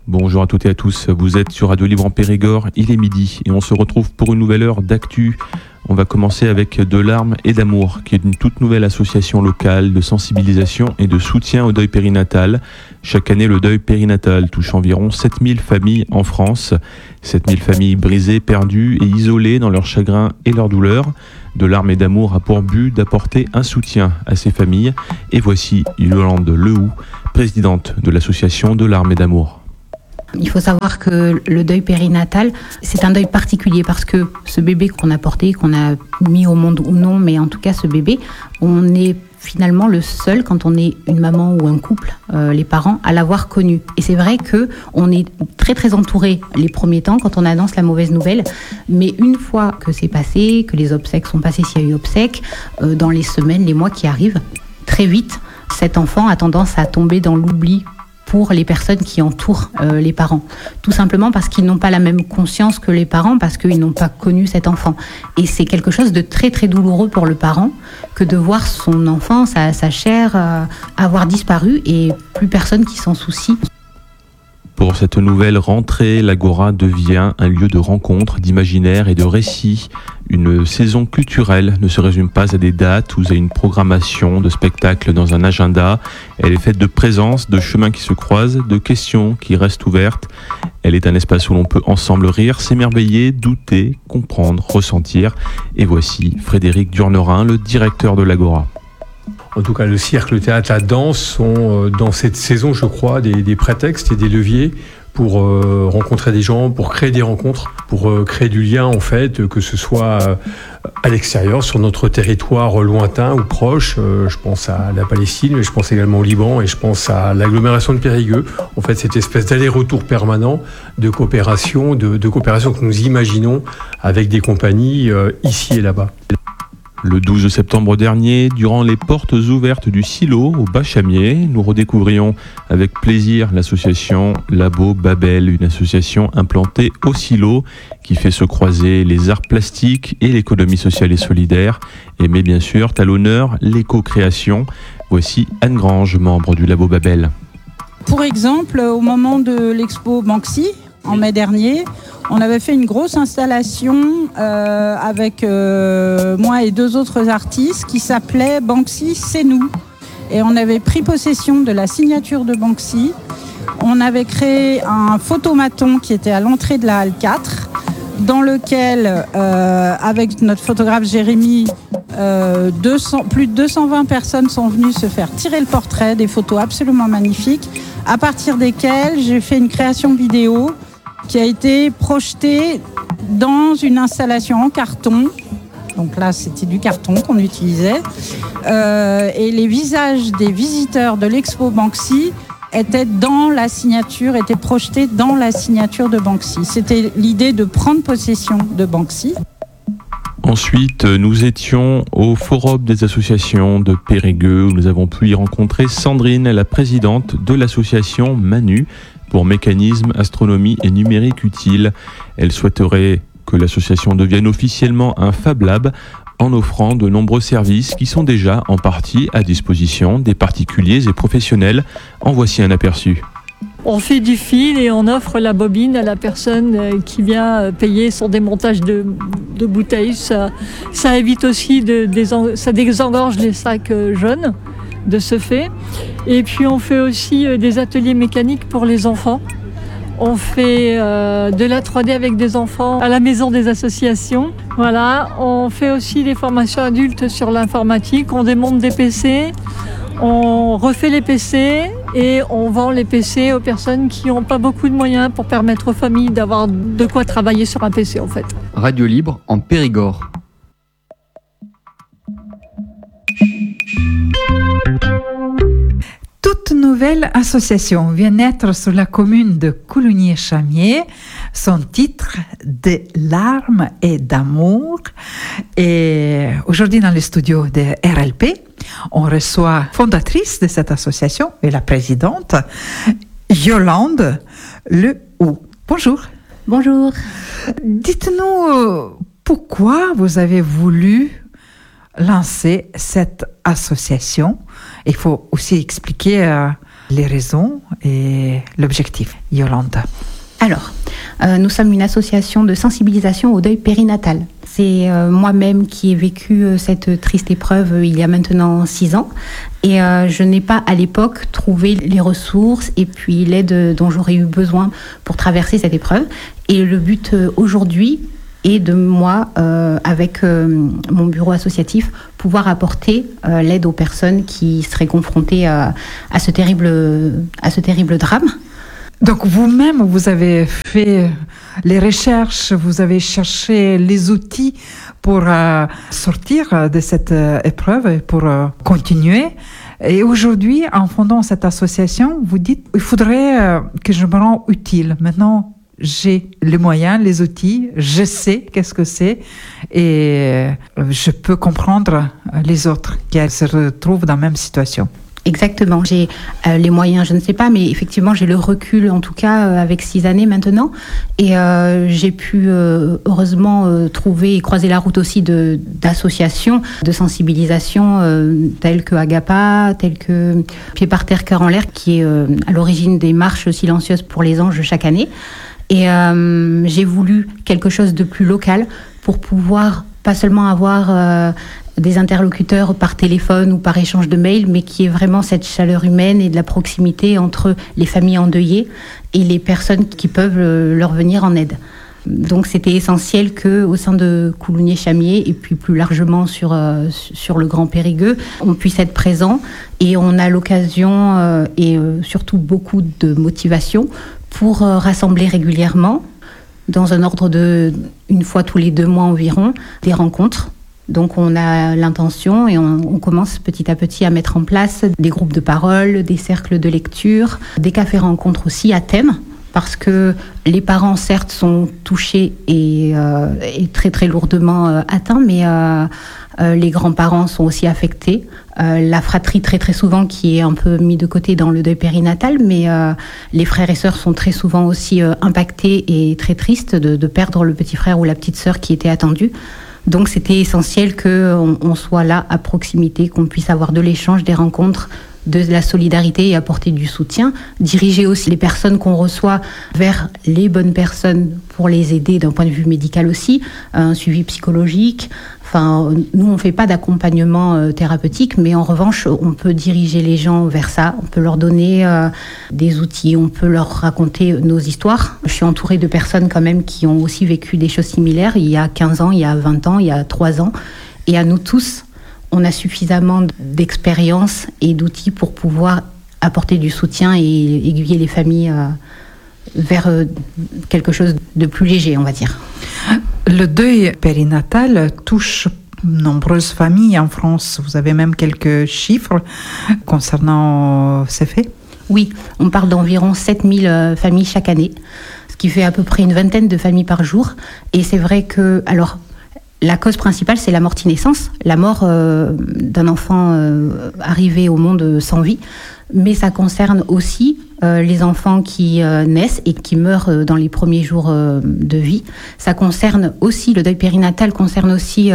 Bonjour à toutes et à tous, vous êtes sur Radio Libre en Périgord, il est midi et on se retrouve pour une nouvelle heure d'actu. On va commencer avec De larmes et d'amour, qui est une toute nouvelle association locale de sensibilisation et de soutien au deuil périnatal. Chaque année, le deuil périnatal touche environ 7000 familles en France. 7000 familles brisées, perdues et isolées dans leur chagrin et leur douleur. De larmes et d'amour a pour but d'apporter un soutien à ces familles. Et voici Yolande Lehoux, présidente de l'association De larmes et d'amour. Il faut savoir que le deuil périnatal, c'est un deuil particulier parce que ce bébé qu'on a porté, qu'on a mis au monde ou non, mais en tout cas ce bébé, on est finalement le seul, quand on est une maman ou un couple, les parents, à l'avoir connu. Et c'est vrai qu'on est très très entouré les premiers temps quand on annonce la mauvaise nouvelle, mais une fois que c'est passé, que les obsèques sont passées, s'il y a eu obsèques, dans les semaines, les mois qui arrivent, très vite, cet enfant a tendance à tomber dans l'oubli pour les personnes qui entourent les parents. Tout simplement parce qu'ils n'ont pas la même conscience que les parents, parce qu'ils n'ont pas connu cet enfant. Et c'est quelque chose de très très douloureux pour le parent que de voir son enfant, sa chair, avoir disparu et plus personne qui s'en soucie. Pour cette nouvelle rentrée, l'Agora devient un lieu de rencontre, d'imaginaire et de récits. Une saison culturelle ne se résume pas à des dates ou à une programmation de spectacles dans un agenda. Elle est faite de présence, de chemins qui se croisent, de questions qui restent ouvertes. Elle est un espace où l'on peut ensemble rire, s'émerveiller, douter, comprendre, ressentir. Et voici Frédéric Durnerin, le directeur de l'Agora. En tout cas, le cirque, le théâtre, la danse sont dans cette saison, je crois, des prétextes et des leviers pour rencontrer des gens, pour créer des rencontres, pour créer du lien, en fait, que ce soit à l'extérieur, sur notre territoire lointain ou proche. Je pense à la Palestine, mais je pense également au Liban et je pense à l'agglomération de Périgueux. En fait, cette espèce d'aller-retour permanent de coopération, de coopération que nous imaginons avec des compagnies ici et là-bas. Le 12 septembre dernier, durant les portes ouvertes du Silo au Bas-Chamier, nous redécouvrions avec plaisir l'association Labo Babel, une association implantée au Silo qui fait se croiser les arts plastiques et l'économie sociale et solidaire, et met bien sûr à l'honneur l'éco-création. Voici Anne Grange, membre du Labo Babel. Pour exemple, au moment de l'expo Banksy, en mai dernier, on avait fait une grosse installation avec moi et deux autres artistes qui s'appelait Banksy, c'est nous. Et on avait pris possession de la signature de Banksy. On avait créé un photomaton qui était à l'entrée de la halle 4, dans lequel, avec notre photographe Jérémy, plus de 220 personnes sont venues se faire tirer le portrait, des photos absolument magnifiques, à partir desquelles j'ai fait une création vidéo qui a été projeté dans une installation en carton. Donc là, c'était du carton qu'on utilisait. Et les visages des visiteurs de l'expo Banksy étaient projetés dans la signature de Banksy. C'était l'idée de prendre possession de Banksy. Ensuite, nous étions au Forum des associations de Périgueux où nous avons pu y rencontrer Sandrine, la présidente de l'association Manu, pour mécanismes, astronomie et numérique utile. Elle souhaiterait que l'association devienne officiellement un Fab Lab en offrant de nombreux services qui sont déjà en partie à disposition des particuliers et professionnels. En voici un aperçu. On fait du fil et on offre la bobine à la personne qui vient payer son démontage de bouteilles. Ça évite aussi, ça désengorge les sacs jaunes de ce fait. Et puis on fait aussi des ateliers mécaniques pour les enfants. On fait de la 3D avec des enfants à la maison des associations. Voilà, on fait aussi des formations adultes sur l'informatique. On démonte des PC, on refait les PC et on vend les PC aux personnes qui n'ont pas beaucoup de moyens pour permettre aux familles d'avoir de quoi travailler sur un PC en fait. Radio Libre en Périgord. Toute nouvelle association vient naître sur la commune de Coulugny-Chamier. Son titre, De larmes et d'amour. Et aujourd'hui, dans le studio de RLP, on reçoit la fondatrice de cette association et la présidente, Yolande Lehoux. Bonjour. Bonjour. Dites-nous pourquoi vous avez voulu lancer cette association. Il faut aussi expliquer les raisons est l'objectif, Yolanda? Alors, nous sommes une association de sensibilisation au deuil périnatal. C'est moi-même qui ai vécu cette triste épreuve il y a maintenant 6 ans. Et je n'ai pas à l'époque trouvé les ressources et puis l'aide dont j'aurais eu besoin pour traverser cette épreuve. Et le but aujourd'hui est de moi, avec mon bureau associatif, pouvoir apporter l'aide aux personnes qui seraient confrontées à ce terrible drame. Donc vous-même, vous avez fait les recherches, vous avez cherché les outils pour sortir de cette épreuve et pour continuer. Et aujourd'hui, en fondant cette association, vous dites, il faudrait que je me rende utile. Maintenant, j'ai les moyens, les outils, je sais qu'est-ce que c'est et je peux comprendre les autres qui se retrouvent dans la même situation. Exactement, j'ai les moyens, je ne sais pas, mais effectivement j'ai le recul, en tout cas avec 6 années maintenant, et j'ai pu heureusement trouver et croiser la route aussi d'associations de sensibilisation telles que Agapa, telles que Pieds par terre, cœur en l'air, qui est à l'origine des marches silencieuses pour les anges chaque année. Et j'ai voulu quelque chose de plus local pour pouvoir pas seulement avoir des interlocuteurs par téléphone ou par échange de mails, mais qui est vraiment cette chaleur humaine et de la proximité entre les familles endeuillées et les personnes qui peuvent leur venir en aide. Donc c'était essentiel qu'au sein de Coulugné-Chamiers et puis plus largement sur le Grand Périgueux, on puisse être présent et on a l'occasion et surtout beaucoup de motivation pour rassembler régulièrement, dans un ordre de 1 fois tous les 2 mois environ, des rencontres. Donc on a l'intention et on commence petit à petit à mettre en place des groupes de parole, des cercles de lecture, des cafés-rencontres aussi à thème, parce que les parents certes sont touchés et très très lourdement atteints, mais les grands-parents sont aussi affectés. La fratrie très très souvent qui est un peu mis de côté dans le deuil périnatal, mais les frères et sœurs sont très souvent aussi impactés et très tristes de perdre le petit frère ou la petite sœur qui était attendue. Donc c'était essentiel qu'on soit là à proximité, qu'on puisse avoir de l'échange, des rencontres, de la solidarité et apporter du soutien, diriger aussi les personnes qu'on reçoit vers les bonnes personnes pour les aider d'un point de vue médical aussi, un suivi psychologique. Enfin, nous, on ne fait pas d'accompagnement thérapeutique, mais en revanche, on peut diriger les gens vers ça. On peut leur donner des outils, on peut leur raconter nos histoires. Je suis entourée de personnes quand même qui ont aussi vécu des choses similaires il y a 15 ans, il y a 20 ans, il y a 3 ans. Et à nous tous, on a suffisamment d'expérience et d'outils pour pouvoir apporter du soutien et aiguiller les familles vers quelque chose de plus léger, on va dire. Le deuil périnatal touche nombreuses familles en France. Vous avez même quelques chiffres concernant ces faits? Oui, on parle d'environ 7000 familles chaque année, ce qui fait à peu près une vingtaine de familles par jour. Et c'est vrai que, alors, la cause principale, c'est la morti-naissance, la mort d'un enfant arrivé au monde sans vie. Mais ça concerne aussi les enfants qui naissent et qui meurent dans les premiers jours de vie. Ça concerne aussi, le deuil périnatal concerne aussi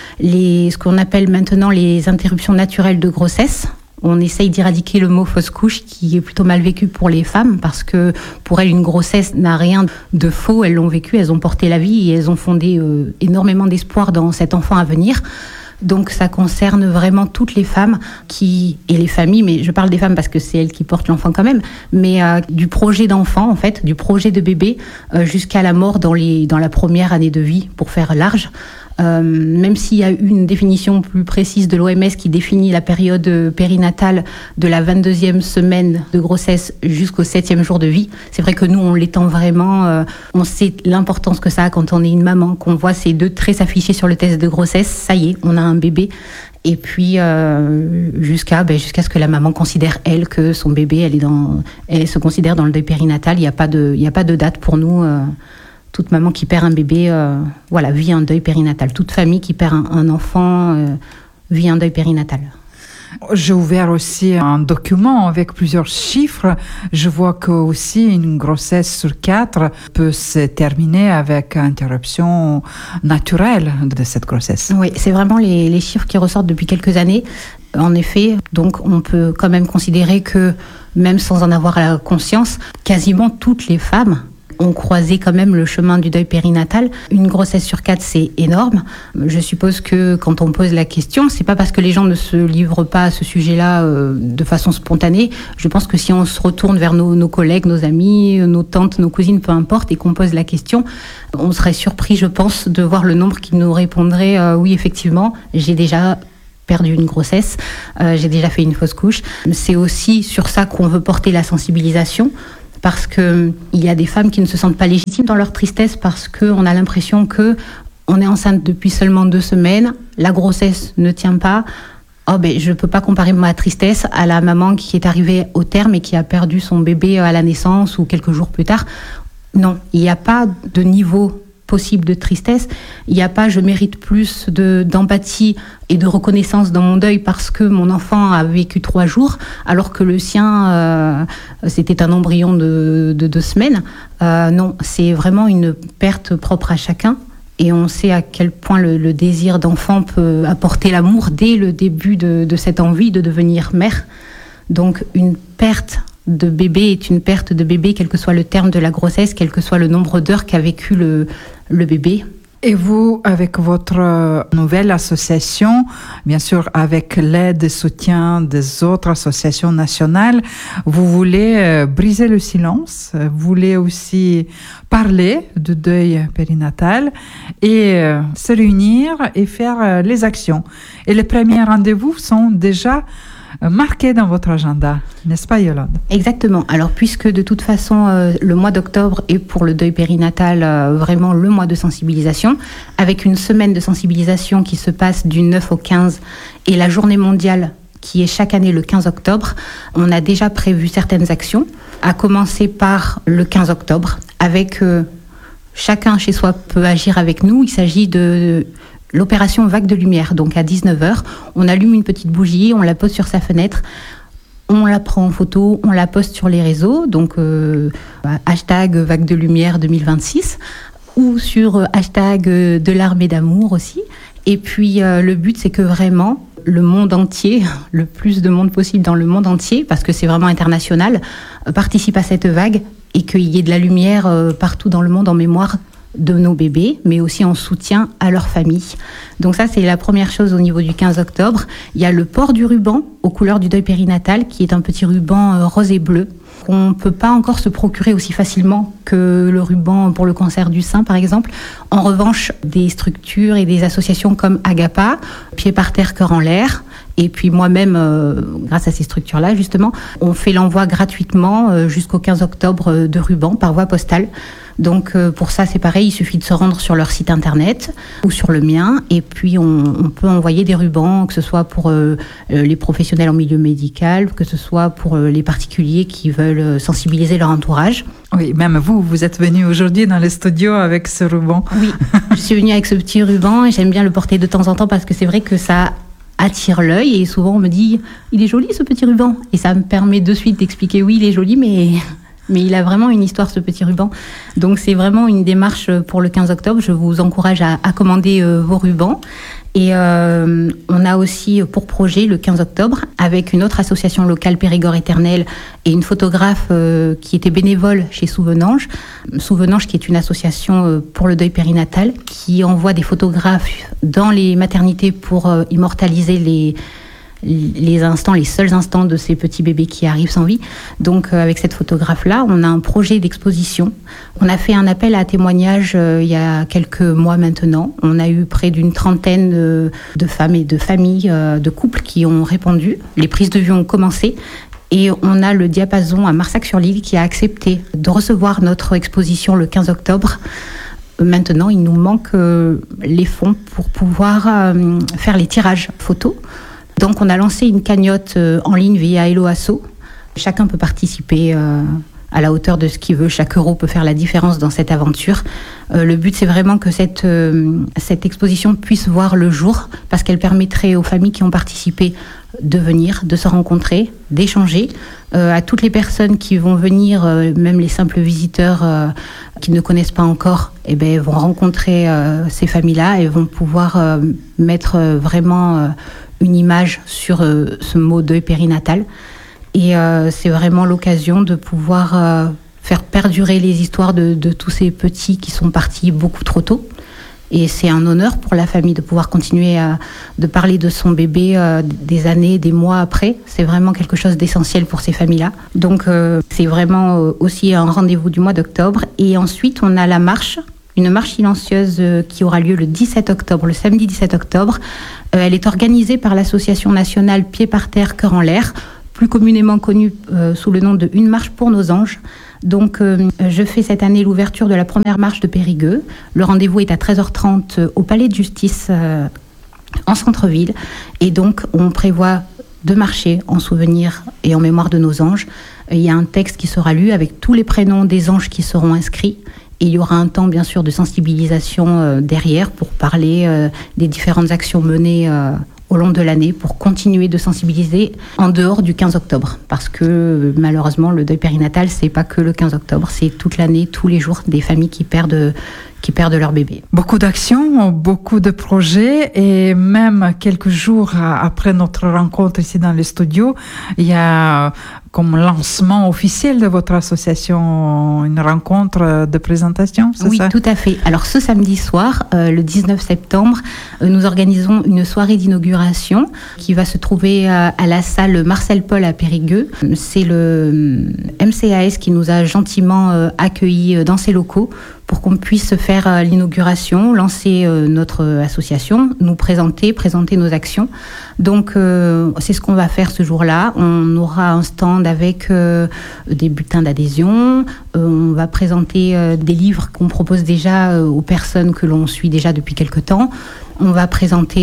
ce qu'on appelle maintenant les interruptions naturelles de grossesse. On essaye d'éradiquer le mot fausse couche qui est plutôt mal vécu pour les femmes parce que pour elles, une grossesse n'a rien de faux. Elles l'ont vécu, elles ont porté la vie et elles ont fondé énormément d'espoir dans cet enfant à venir. Donc ça concerne vraiment toutes les femmes et les familles, mais je parle des femmes parce que c'est elles qui portent l'enfant quand même, mais du projet d'enfant en fait, du projet de bébé jusqu'à la mort dans la première année de vie pour faire large. Même s'il y a une définition plus précise de l'OMS qui définit la période périnatale de la 22e semaine de grossesse jusqu'au 7e jour de vie, c'est vrai que nous, on l'étend vraiment. On sait l'importance que ça a quand on est une maman, qu'on voit ces 2 traits s'afficher sur le test de grossesse. Ça y est, on a un bébé. Et puis, jusqu'à ce que la maman considère, elle, que son bébé, elle se considère dans le deuil périnatal. Il n'y a pas de date pour nous. Toute maman qui perd un bébé vit un deuil périnatal. Toute famille qui perd un enfant vit un deuil périnatal. J'ai ouvert aussi un document avec plusieurs chiffres. Je vois que aussi une grossesse sur 4 peut se terminer avec interruption naturelle de cette grossesse. Oui, c'est vraiment les chiffres qui ressortent depuis quelques années. En effet, donc on peut quand même considérer que, même sans en avoir la conscience, quasiment toutes les femmes ont croisé quand même le chemin du deuil périnatal. Une grossesse sur 4, c'est énorme. Je suppose que quand on pose la question, c'est pas parce que les gens ne se livrent pas à ce sujet-là de façon spontanée. Je pense que si on se retourne vers nos collègues, nos amis, nos tantes, nos cousines, peu importe, et qu'on pose la question, on serait surpris, je pense, de voir le nombre qui nous répondrait oui, effectivement, j'ai déjà perdu une grossesse, j'ai déjà fait une fausse couche. C'est aussi sur ça qu'on veut porter la sensibilisation, parce qu'il y a des femmes qui ne se sentent pas légitimes dans leur tristesse, parce qu'on a l'impression qu'on est enceinte depuis seulement 2 semaines, la grossesse ne tient pas. Oh ben, je ne peux pas comparer ma tristesse à la maman qui est arrivée au terme et qui a perdu son bébé à la naissance ou quelques jours plus tard. Non, il n'y a pas de niveau possible de tristesse. Il n'y a pas je mérite plus d'empathie et de reconnaissance dans mon deuil parce que mon enfant a vécu 3 jours alors que le sien c'était un embryon de 2 semaines. Non, c'est vraiment une perte propre à chacun et on sait à quel point le désir d'enfant peut apporter l'amour dès le début de cette envie de devenir mère. Donc une perte de bébé est une perte de bébé, quel que soit le terme de la grossesse, quel que soit le nombre d'heures qu'a vécu le bébé. Et vous, avec votre nouvelle association, bien sûr avec l'aide et soutien des autres associations nationales, vous voulez briser le silence, vous voulez aussi parler du deuil périnatal et se réunir et faire les actions. Et les premiers rendez-vous sont déjà marqué dans votre agenda, n'est-ce pas Yolande? Exactement. Alors puisque de toute façon le mois d'octobre est pour le deuil périnatal vraiment le mois de sensibilisation, avec une semaine de sensibilisation qui se passe du 9 au 15 et la journée mondiale qui est chaque année le 15 octobre, on a déjà prévu certaines actions, à commencer par le 15 octobre, avec chacun chez soi peut agir avec nous. Il s'agit de l'opération Vague de lumière, donc à 19h, on allume une petite bougie, on la pose sur sa fenêtre, on la prend en photo, on la poste sur les réseaux, donc hashtag Vague de lumière 2026, ou sur hashtag de larmes et d'amour aussi. Et puis le but, c'est que vraiment le monde entier, le plus de monde possible dans le monde entier, parce que c'est vraiment international, participe à cette vague et qu'il y ait de la lumière partout dans le monde en mémoire de nos bébés, mais aussi en soutien à leur famille. Donc ça, c'est la première chose au niveau du 15 octobre. Il y a le port du ruban aux couleurs du deuil périnatal, qui est un petit ruban rose et bleu, qu'on ne peut pas encore se procurer aussi facilement que le ruban pour le cancer du sein, par exemple. En revanche, des structures et des associations comme Agapa, Pieds par terre, cœur en l'air, et puis moi-même, grâce à ces structures-là, justement, on fait l'envoi gratuitement jusqu'au 15 octobre de rubans par voie postale. Donc pour ça, c'est pareil, il suffit de se rendre sur leur site internet ou sur le mien, et puis on peut envoyer des rubans, que ce soit pour les professionnels en milieu médical, que ce soit pour les particuliers qui veulent sensibiliser leur entourage. Oui, même vous êtes venu aujourd'hui dans le studio avec ce ruban. Oui, je suis venue avec ce petit ruban et j'aime bien le porter de temps en temps parce que c'est vrai que ça attire l'œil et souvent on me dit « il est joli ce petit ruban » et ça me permet de suite d'expliquer « oui, il est joli, mais il a vraiment une histoire, ce petit ruban ». Donc c'est vraiment une démarche pour le 15 octobre. Je vous encourage à commander vos rubans. Et on a aussi pour projet le 15 octobre, avec une autre association locale, Périgord Éternel, et une photographe qui était bénévole chez Souvenange. Souvenange, qui est une association pour le deuil périnatal, qui envoie des photographes dans les maternités pour immortaliser les instants, les seuls instants de ces petits bébés qui arrivent sans vie. Donc avec cette photographe-là, on a un projet d'exposition. On a fait un appel à témoignages il y a quelques mois maintenant. On a eu près d'une trentaine de femmes et de familles, de couples qui ont répondu. Les prises de vue ont commencé. Et on a le Diapason à Marsac-sur-l'Île qui a accepté de recevoir notre exposition le 15 octobre. Maintenant, il nous manque les fonds pour pouvoir faire les tirages photos. Donc on a lancé une cagnotte en ligne via Hello Asso. Chacun peut participer à la hauteur de ce qu'il veut. Chaque euro peut faire la différence dans cette aventure. Le but, c'est vraiment que cette exposition puisse voir le jour, parce qu'elle permettrait aux familles qui ont participé de venir, de se rencontrer, d'échanger. À toutes les personnes qui vont venir, même les simples visiteurs qui ne connaissent pas encore, vont rencontrer ces familles-là et vont pouvoir mettre vraiment une image sur ce mot deuil périnatal. Et c'est vraiment l'occasion de pouvoir faire perdurer les histoires de tous ces petits qui sont partis beaucoup trop tôt. Et c'est un honneur pour la famille de pouvoir continuer de parler de son bébé des années, des mois après. C'est vraiment quelque chose d'essentiel pour ces familles-là. Donc c'est vraiment aussi un rendez-vous du mois d'octobre. Et ensuite, on a la marche, une marche silencieuse qui aura lieu le 17 octobre, le samedi 17 octobre. Elle est organisée par l'association nationale Pieds par terre, cœur en l'air, plus communément connue sous le nom de Une marche pour nos anges. Donc, je fais cette année l'ouverture de la première marche de Périgueux. Le rendez-vous est à 13h30 au Palais de Justice en centre-ville. Et donc, on prévoit de marcher en souvenir et en mémoire de nos anges. Il y a un texte qui sera lu avec tous les prénoms des anges qui seront inscrits. Et il y aura un temps, bien sûr, de sensibilisation derrière pour parler des différentes actions menées au long de l'année pour continuer de sensibiliser en dehors du 15 octobre. Parce que malheureusement, le deuil périnatal, c'est pas que le 15 octobre, c'est toute l'année, tous les jours, des familles qui perdent leur bébé. Beaucoup d'actions, beaucoup de projets et même quelques jours après notre rencontre ici dans le studio, il y a comme lancement officiel de votre association une rencontre de présentation, c'est ça? Oui, tout à fait. Alors ce samedi soir, le 19 septembre, nous organisons une soirée d'inauguration qui va se trouver à la salle Marcel Paul à Périgueux. C'est le MCAS qui nous a gentiment accueillis dans ses locaux pour qu'on puisse faire l'inauguration, lancer notre association, nous présenter nos actions. Donc, c'est ce qu'on va faire ce jour-là. On aura un stand avec des bulletins d'adhésion. On va présenter des livres qu'on propose déjà aux personnes que l'on suit déjà depuis quelque temps. On va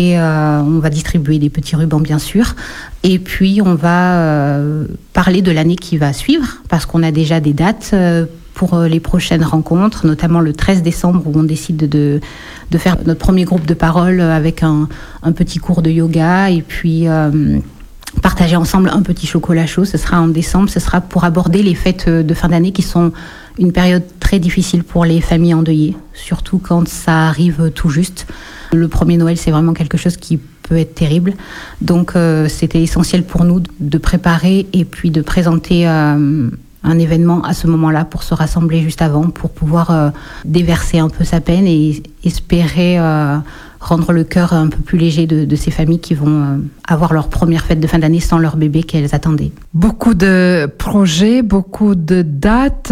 distribuer des petits rubans, bien sûr. Et puis, on va parler de l'année qui va suivre, parce qu'on a déjà des dates pour les prochaines rencontres, notamment le 13 décembre où on décide de faire notre premier groupe de parole avec un petit cours de yoga et puis partager ensemble un petit chocolat chaud. Ce sera en décembre, ce sera pour aborder les fêtes de fin d'année qui sont une période très difficile pour les familles endeuillées, surtout quand ça arrive tout juste. Le premier Noël, c'est vraiment quelque chose qui peut être terrible. Donc c'était essentiel pour nous de préparer et puis de présenter un événement à ce moment-là pour se rassembler juste avant, pour pouvoir déverser un peu sa peine et espérer rendre le cœur un peu plus léger de ces familles qui vont avoir leur première fête de fin d'année sans leur bébé qu'elles attendaient. Beaucoup de projets, beaucoup de dates,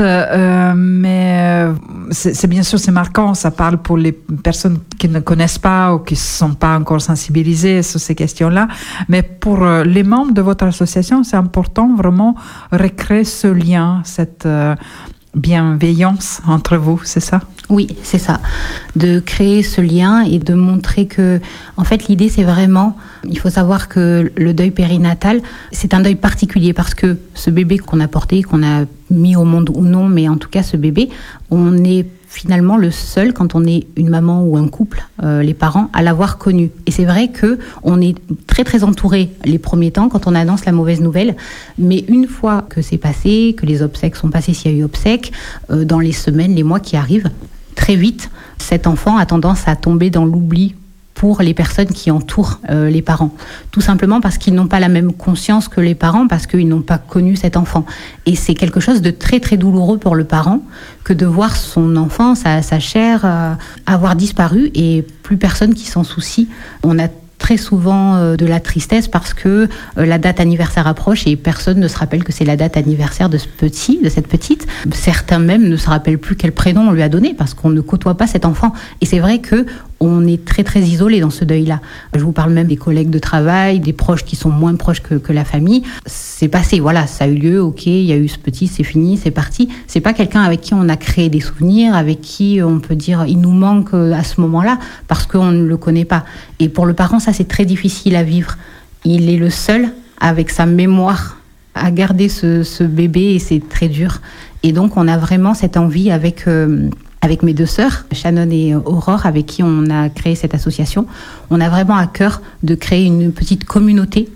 mais c'est bien sûr, c'est marquant, ça parle pour les personnes qui ne connaissent pas ou qui ne sont pas encore sensibilisées sur ces questions-là, mais pour les membres de votre association, c'est important vraiment recréer ce lien, cette bienveillance entre vous, c'est ça? Oui, c'est ça. De créer ce lien et de montrer que, en fait, l'idée, c'est vraiment, il faut savoir que le deuil périnatal, c'est un deuil particulier parce que ce bébé qu'on a porté, qu'on a mis au monde ou non, mais en tout cas, ce bébé, on est finalement le seul, quand on est une maman ou un couple, les parents, à l'avoir connu. Et c'est vrai que on est très très entouré les premiers temps quand on annonce la mauvaise nouvelle, mais une fois que c'est passé, que les obsèques sont passées, s'il y a eu obsèques, dans les semaines, les mois qui arrivent, très vite, cet enfant a tendance à tomber dans l'oubli pour les personnes qui entourent les parents. Tout simplement parce qu'ils n'ont pas la même conscience que les parents, parce qu'ils n'ont pas connu cet enfant. Et c'est quelque chose de très très douloureux pour le parent que de voir son enfant, sa chair, avoir disparu et plus personne qui s'en soucie. On a très souvent de la tristesse parce que la date anniversaire approche et personne ne se rappelle que c'est la date anniversaire de ce petit, de cette petite. Certains même ne se rappellent plus quel prénom on lui a donné parce qu'on ne côtoie pas cet enfant. Et c'est vrai que on est très très isolé dans ce deuil-là. Je vous parle même des collègues de travail, des proches qui sont moins proches que la famille. C'est passé, voilà, ça a eu lieu, ok, il y a eu ce petit, c'est fini, c'est parti. C'est pas quelqu'un avec qui on a créé des souvenirs, avec qui on peut dire il nous manque à ce moment-là parce qu'on ne le connaît pas. Et pour le parent, ça c'est très difficile à vivre. Il est le seul avec sa mémoire à garder ce bébé et c'est très dur. Et donc on a vraiment cette envie avec mes deux sœurs, Shannon et Aurore, avec qui on a créé cette association. On a vraiment à cœur de créer une petite communauté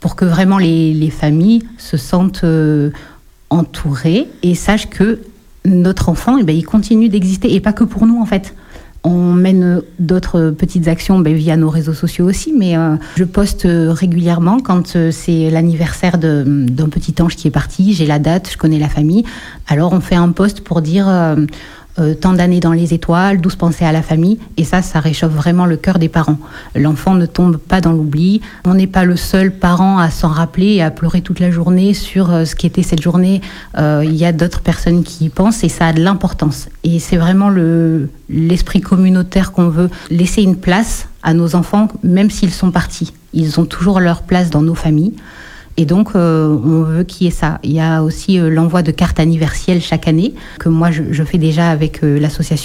pour que vraiment les familles se sentent entourées et sachent que notre enfant, il continue d'exister, et pas que pour nous en fait. On mène d'autres petites actions via nos réseaux sociaux aussi, mais je poste régulièrement quand c'est l'anniversaire d'un petit ange qui est parti, j'ai la date, je connais la famille. Alors on fait un post pour dire tant d'années dans les étoiles, 12 pensées à la famille, et ça réchauffe vraiment le cœur des parents. L'enfant ne tombe pas dans l'oubli, on n'est pas le seul parent à s'en rappeler et à pleurer toute la journée sur ce qu'était cette journée. Il y a d'autres personnes qui y pensent et ça a de l'importance. Et c'est vraiment l'esprit communautaire qu'on veut, laisser une place à nos enfants, même s'ils sont partis. Ils ont toujours leur place dans nos familles. Et donc, on veut qu'il y ait ça. Il y a aussi l'envoi de cartes anniversaires chaque année, que moi, je fais déjà avec l'association